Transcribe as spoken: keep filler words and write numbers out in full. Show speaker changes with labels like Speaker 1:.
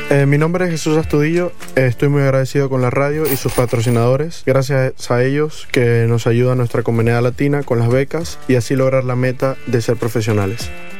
Speaker 1: Eh, mi nombre es Jesús Astudillo, eh, estoy muy agradecido con la radio y sus patrocinadores. Gracias a ellos que nos ayuda nuestra comunidad latina con las becas y así lograr la meta de ser profesionales.